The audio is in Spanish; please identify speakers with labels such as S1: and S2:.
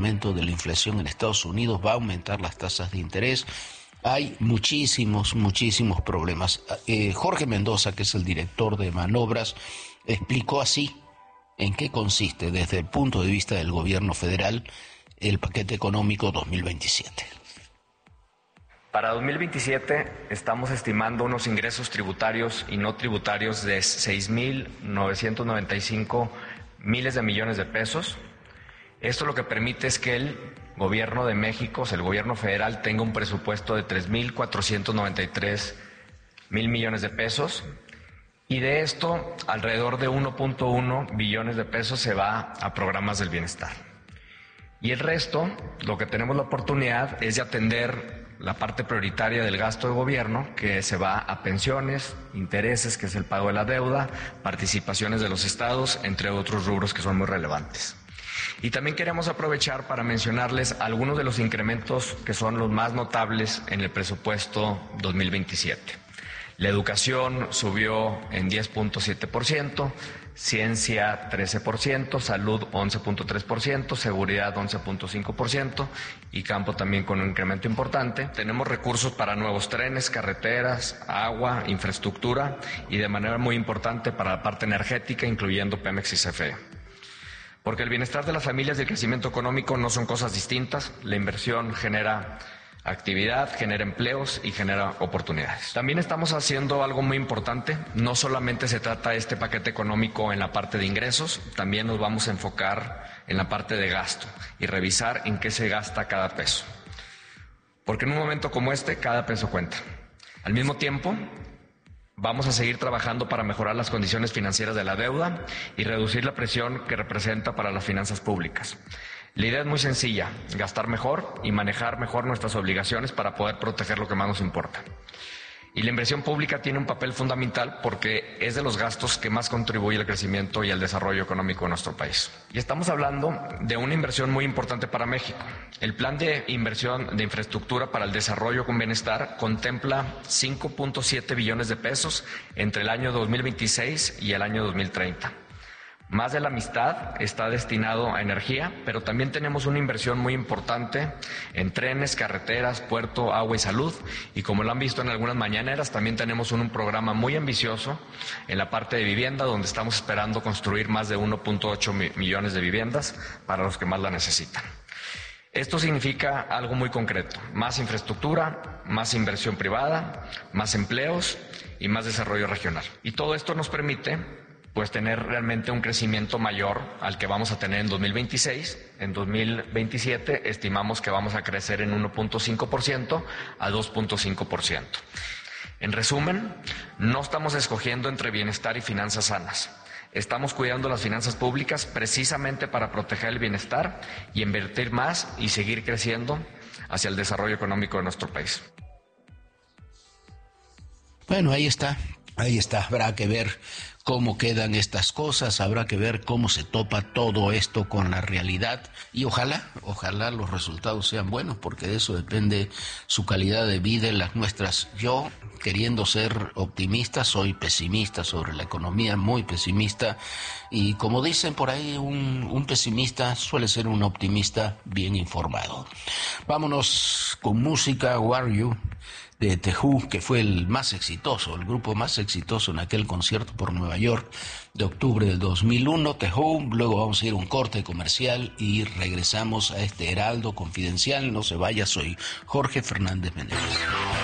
S1: aumento de la inflación en Estados Unidos, va a aumentar las tasas de interés. Hay muchísimos problemas. Jorge Mendoza, que es el director de Manobras, explicó así en qué consiste desde el punto de vista del gobierno federal el paquete económico 2027.
S2: Para 2027 estamos estimando unos ingresos tributarios y no tributarios de 6.995 miles de millones de pesos. Esto lo que permite es que el gobierno de México, o sea, el gobierno federal, tenga un presupuesto de 3.493 mil millones de pesos. Y de esto, alrededor de 1.1 billones de pesos se va a programas del bienestar. Y el resto, lo que tenemos la oportunidad es de atender la parte prioritaria del gasto de gobierno, que se va a pensiones, intereses, que es el pago de la deuda, participaciones de los estados, entre otros rubros que son muy relevantes. Y también queremos aprovechar para mencionarles algunos de los incrementos que son los más notables en el presupuesto 2027. La educación subió en 10.7%, ciencia 13%, salud 11.3%, seguridad 11.5% y campo también con un incremento importante. Tenemos recursos para nuevos trenes, carreteras, agua, infraestructura y de manera muy importante para la parte energética, incluyendo Pemex y CFE. Porque el bienestar de las familias y el crecimiento económico no son cosas distintas. La inversión genera actividad, genera empleos y genera oportunidades. También estamos haciendo algo muy importante. No solamente se trata este paquete económico en la parte de ingresos, también nos vamos a enfocar en la parte de gasto y revisar en qué se gasta cada peso. Porque en un momento como este, cada peso cuenta. Al mismo tiempo, vamos a seguir trabajando para mejorar las condiciones financieras de la deuda y reducir la presión que representa para las finanzas públicas. La idea es muy sencilla, gastar mejor y manejar mejor nuestras obligaciones para poder proteger lo que más nos importa. Y la inversión pública tiene un papel fundamental porque es de los gastos que más contribuye al crecimiento y al desarrollo económico de nuestro país. Y estamos hablando de una inversión muy importante para México. El plan de inversión de infraestructura para el desarrollo con bienestar contempla 5.7 billones de pesos entre el año 2026 y el año 2030. Más de la mitad está destinado a energía, pero también tenemos una inversión muy importante en trenes, carreteras, puerto, agua y salud. Y como lo han visto en algunas mañaneras, también tenemos un programa muy ambicioso en la parte de vivienda, donde estamos esperando construir más de 1.8 millones de viviendas para los que más la necesitan. Esto significa algo muy concreto: más infraestructura, más inversión privada, más empleos y más desarrollo regional. Y todo esto nos permite tener realmente un crecimiento mayor al que vamos a tener en 2026. En 2027 estimamos que vamos a crecer en 1.5% a 2.5%. En resumen, no estamos escogiendo entre bienestar y finanzas sanas. Estamos cuidando las finanzas públicas precisamente para proteger el bienestar y invertir más y seguir creciendo hacia el desarrollo económico de nuestro país.
S1: Bueno, ahí está. Habrá que ver cómo quedan estas cosas, habrá que ver cómo se topa todo esto con la realidad y ojalá los resultados sean buenos, porque de eso depende su calidad de vida y las nuestras. Yo, queriendo ser optimista, soy pesimista sobre la economía, muy pesimista, y como dicen por ahí, un pesimista suele ser un optimista bien informado. Vámonos con música. Who Are You, de The Who, que fue el grupo más exitoso en aquel concierto por Nueva York de octubre del 2001, The Who. Luego vamos a ir a un corte comercial y regresamos a este Heraldo Confidencial. No se vaya, soy Jorge Fernández Meneses.